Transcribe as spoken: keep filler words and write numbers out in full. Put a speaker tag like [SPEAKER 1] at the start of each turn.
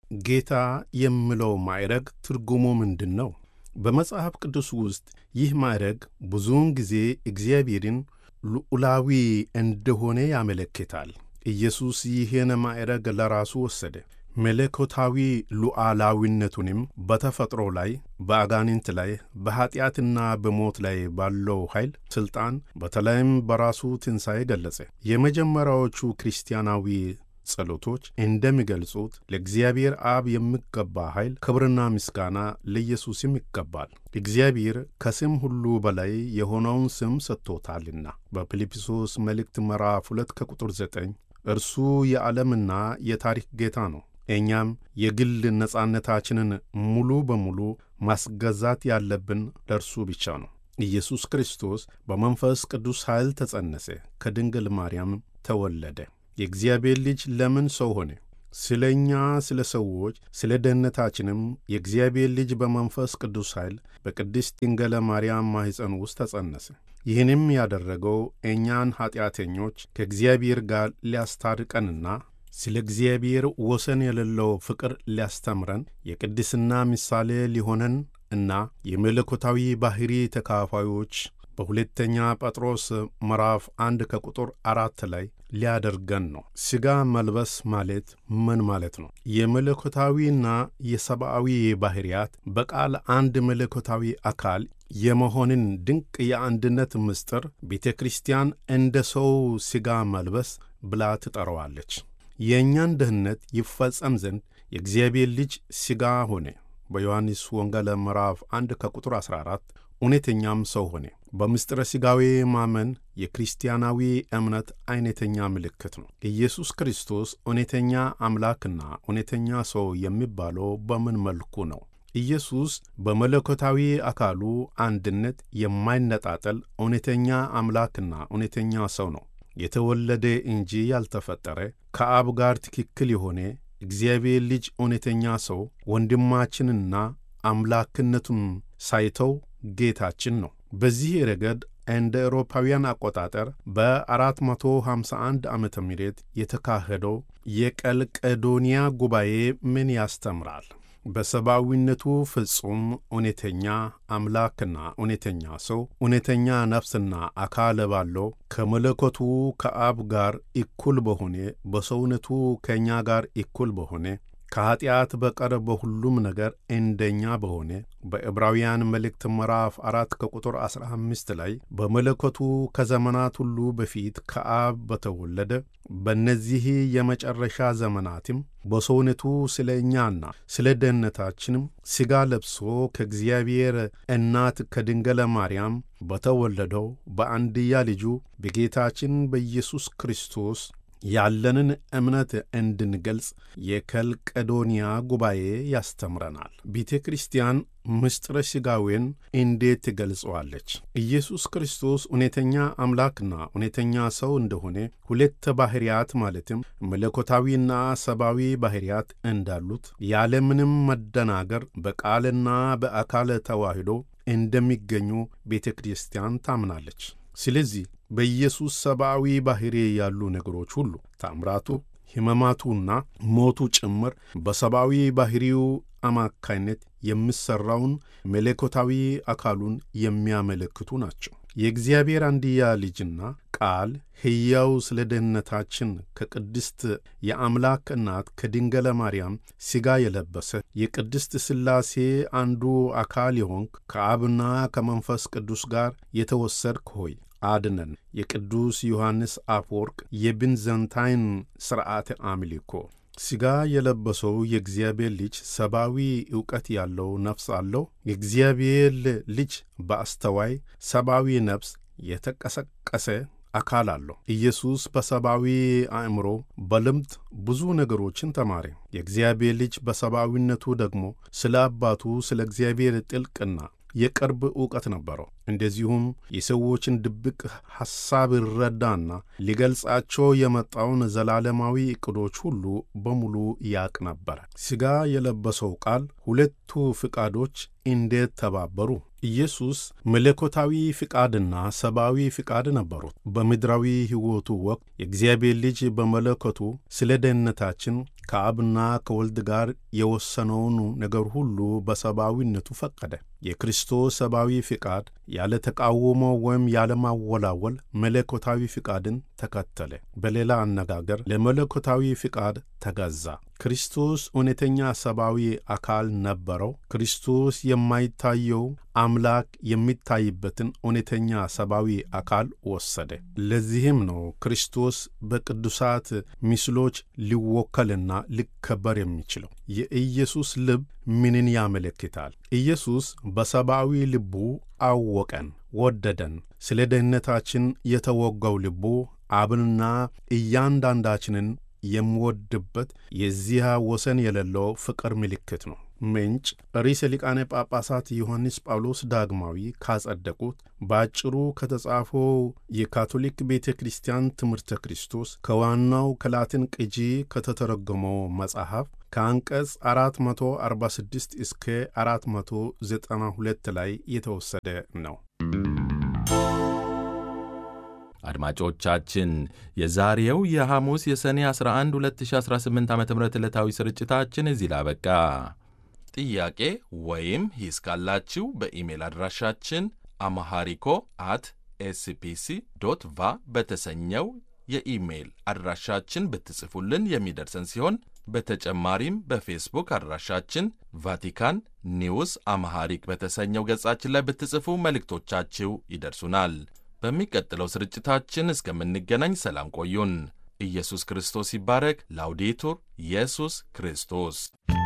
[SPEAKER 1] ጌታ የሚለው ማዕረግ ትርጉሙ ምንድነው? በመጽሐፍ ቅዱስ ውስጥ ይህ ማዕረግ ብዙውን ጊዜ እግዚአብሔርን ልዑላዊ እንደሆነ ያመለክታል። ኢየሱስ ይህን ማዕረግ ለራሱ ወሰደ። መለኮታዊ ሉዓላዊነቱንም በተፈጥሮ ላይ፣ በአጋንንት ላይ፣ በኀጢአትና በሞት ላይ ባለው ኃይል ሥልጣን፣ በተለይም በራሱ ትንሣኤ ገለጸ። የመጀመሪያዎቹ ክርስቲያናዊ ጸሎቶች እንደሚገልጹት ለእግዚአብሔር አብ የሚገባ ኃይል፣ ክብርና ምስጋና ለኢየሱስም ይገባል። እግዚአብሔር ከስም ሁሉ በላይ የሆነውን ስም ሰጥቶታልና። በፊልጵስዩስ መልእክት ምዕራፍ ሁለት ከቁጥር ዘጠኝ እርሱ የዓለምና የታሪክ ጌታ ነው። እኛም የግል ነጻነታችንን ሙሉ በሙሉ ማስገዛት ያለብን ለእርሱ ብቻ ነው። ኢየሱስ ክርስቶስ በመንፈስ ቅዱስ ኃይል ተጸነሰ፣ ከድንግል ማርያም ተወለደ። የእግዚአብሔር ልጅ ለምን ሰው ሆነ? ስለ እኛ፣ ስለ ሰዎች፣ ስለ ደህንነታችንም የእግዚአብሔር ልጅ በመንፈስ ቅዱስ ኃይል በቅድስት ድንግል ማርያም ማኅፀን ውስጥ ተጸነሰ። ይህንም ያደረገው እኛን ኀጢአተኞች ከእግዚአብሔር ጋር ሊያስታርቀንና ስለ እግዚአብሔር ወሰን የሌለው ፍቅር ሊያስተምረን፣ የቅድስና ምሳሌ ሊሆነን እና የመለኮታዊ ባሕሪ ተካፋዮች በሁለተኛ ጴጥሮስ ምዕራፍ አንድ ከቁጥር አራት ላይ ሊያደርገን ነው። ሥጋ መልበስ ማለት ምን ማለት ነው? የመለኮታዊና የሰብአዊ ባሕርያት በቃል አንድ መለኮታዊ አካል የመሆንን ድንቅ የአንድነት ምስጢር ቤተ ክርስቲያን እንደ ሰው ሥጋ መልበስ ብላ ትጠራዋለች። የእኛን ደህንነት ይፈጸም ዘንድ የእግዚአብሔር ልጅ ሥጋ ሆነ። በዮሐንስ ወንጌል ምዕራፍ አንድ ከቁጥር አሥራ አራት እውነተኛም ሰው ሆነ። በምስጢረ ሥጋዌ ማመን የክርስቲያናዊ እምነት አይነተኛ ምልክት ነው። ኢየሱስ ክርስቶስ እውነተኛ አምላክና እውነተኛ ሰው የሚባለው በምን መልኩ ነው? ኢየሱስ በመለኮታዊ አካሉ አንድነት የማይነጣጠል እውነተኛ አምላክና እውነተኛ ሰው ነው። የተወለደ እንጂ ያልተፈጠረ፣ ከአብ ጋር ትክክል የሆነ እግዚአብሔር ልጅ እውነተኛ ሰው፣ ወንድማችንና አምላክነቱን ሳይተው ጌታችን ነው። በዚህ ረገድ እንደ አውሮፓውያን አቆጣጠር በአራት መቶ ሃምሳ አንድ ዓመተ ምህረት የተካሄደው የቀልቄዶንያ ጉባኤ ምን ያስተምራል? በሰብአዊነቱ ፍጹም እውነተኛ አምላክና እውነተኛ ሰው፣ እውነተኛ ነፍስና አካል ባለው ከመለኮቱ ከአብ ጋር እኩል በሆነ፣ በሰውነቱ ከእኛ ጋር እኩል በሆነ፣ ከኀጢአት በቀር በሁሉም ነገር እንደኛ በሆነ በዕብራውያን መልእክት ምዕራፍ አራት ከቁጥር አሥራ አምስት ላይ በመለኮቱ ከዘመናት ሁሉ በፊት ከአብ በተወለደ በእነዚህ የመጨረሻ ዘመናትም በሰውነቱ ስለ እኛና ስለ ደህንነታችንም ሥጋ ለብሶ ከእግዚአብሔር እናት ከድንግል ማርያም በተወለደው በአንድያ ልጁ በጌታችን በኢየሱስ ክርስቶስ ያለንን እምነት እንድንገልጽ የቀልቄዶንያ ጉባኤ ያስተምረናል። ቤተ ክርስቲያን ምስጢረ ሥጋዌን እንዴት ትገልጸዋለች? ኢየሱስ ክርስቶስ እውነተኛ አምላክና እውነተኛ ሰው እንደሆነ፣ ሁለት ባሕርያት ማለትም መለኮታዊና ሰብአዊ ባሕርያት እንዳሉት ያለምንም መደናገር በቃልና በአካል ተዋህዶ እንደሚገኙ ቤተ ክርስቲያን ታምናለች። ስለዚህ በኢየሱስ ሰብአዊ ባሕሪ ያሉ ነገሮች ሁሉ፣ ታምራቱ፣ ሕመማቱና ሞቱ ጭምር በሰብአዊ ባሕሪው አማካይነት የሚሠራውን መለኮታዊ አካሉን የሚያመለክቱ ናቸው። የእግዚአብሔር አንድያ ልጅና ቃል ሕያው ስለ ደህንነታችን ከቅድስት የአምላክ እናት ከድንግል ማርያም ሥጋ የለበሰ የቅድስት ሥላሴ አንዱ አካል የሆንክ ከአብና ከመንፈስ ቅዱስ ጋር የተወሰድክ ሆይ አድነን። የቅዱስ ዮሐንስ አፈወርቅ የቢንዘንታይን ሥርዓተ አምልኮ። ሥጋ የለበሰው የእግዚአብሔር ልጅ ሰብአዊ ዕውቀት ያለው ነፍስ አለው። የእግዚአብሔር ልጅ በአስተዋይ ሰብአዊ ነፍስ የተቀሰቀሰ አካል አለው። ኢየሱስ በሰብአዊ አእምሮ በልምድ ብዙ ነገሮችን ተማረ። የእግዚአብሔር ልጅ በሰብአዊነቱ ደግሞ ስለ አባቱ ስለ እግዚአብሔር ጥልቅና የቅርብ ዕውቀት ነበረው። እንደዚሁም የሰዎችን ድብቅ ሐሳብ ይረዳና ሊገልጻቸው የመጣውን ዘላለማዊ ዕቅዶች ሁሉ በሙሉ ያቅ ነበር። ሥጋ የለበሰው ቃል ሁለቱ ፍቃዶች እንዴት ተባበሩ? ኢየሱስ መለኮታዊ ፍቃድና ሰብአዊ ፍቃድ ነበሩት። በምድራዊ ሕይወቱ ወቅት የእግዚአብሔር ልጅ በመለኮቱ ስለ ደህንነታችን ከአብና ከወልድ ጋር የወሰነውን ነገር ሁሉ በሰብአዊነቱ ፈቀደ። የክርስቶስ ሰብአዊ ፍቃድ ያለ ተቃውሞ ወይም ያለ ማወላወል መለኮታዊ ፍቃድን ተከተለ። በሌላ አነጋገር ለመለኮታዊ ፍቃድ ተገዛ። ክርስቶስ እውነተኛ ሰብአዊ አካል ነበረው። ክርስቶስ የማይታየው አምላክ የሚታይበትን እውነተኛ ሰብአዊ አካል ወሰደ። ለዚህም ነው ክርስቶስ በቅዱሳት ምስሎች ሊወከልና ሊከበር የሚችለው። የኢየሱስ ልብ ምንን ያመለክታል? ኢየሱስ በሰብአዊ ልቡ አወቀን፣ ወደደን። ስለ ደህንነታችን የተወጋው ልቡ አብንና እያንዳንዳችንን የሚወድበት የዚያ ወሰን የሌለው ፍቅር ምልክት ነው። ምንጭ ርዕሰ ሊቃነ ጳጳሳት ዮሐንስ ጳውሎስ ዳግማዊ ካጸደቁት በአጭሩ ከተጻፈው የካቶሊክ ቤተ ክርስቲያን ትምህርተ ክርስቶስ ከዋናው ከላቲን ቅጂ ከተተረጎመው መጽሐፍ ከአንቀጽ አራት መቶ አርባ ስድስት እስከ አራት መቶ ዘጠና ሁለት ላይ የተወሰደ ነው።
[SPEAKER 2] አድማጮቻችን የዛሬው የሐሙስ የሰኔ አስራ አንድ ሁለት ሺህ አስራ ስምንት ዓመተ ምህረት ዕለታዊ ስርጭታችን እዚህ ላይ አበቃ። ጥያቄ ወይም ሂስ ካላችሁ በኢሜል አድራሻችን አማሃሪኮ አት ኤስፒሲ ዶት ቫ በተሰኘው የኢሜል አድራሻችን ብትጽፉልን የሚደርሰን ሲሆን በተጨማሪም በፌስቡክ አድራሻችን ቫቲካን ኒውስ አማሃሪክ በተሰኘው ገጻችን ላይ ብትጽፉ መልእክቶቻችሁ ይደርሱናል። በሚቀጥለው ስርጭታችን እስከምንገናኝ ሰላም ቆዩን። ኢየሱስ ክርስቶስ ይባረክ። ላውዴቱር ኢየሱስ ክርስቶስ